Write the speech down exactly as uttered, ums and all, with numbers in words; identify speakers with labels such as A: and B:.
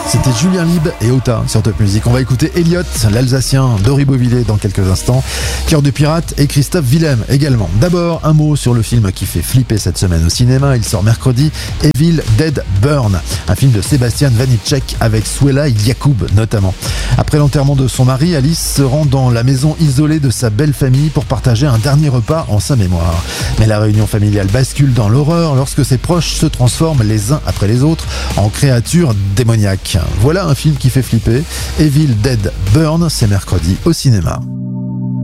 A: C'était Julien Lieb et Ota sur Top Music. On va écouter Elliot, l'Alsacien d'Henri Beauvillier dans quelques instants. Cœur de pirate et Christophe Willem également. D'abord, un mot sur le film qui fait flipper cette semaine au cinéma. Il sort mercredi, Evil Dead Burn, un film de Sébastien Vanitschek avec Suela Yacoub notamment. Après l'enterrement de son mari, Alice se rend dans la maison isolée de sa belle famille pour partager un dernier repas en sa mémoire. Mais la réunion familiale bascule dans l'horreur lorsque ses proches se transforment les uns après les autres en créatures démoniaques. Voilà un film qui fait flipper. Evil Dead Burn, c'est mercredi au cinéma.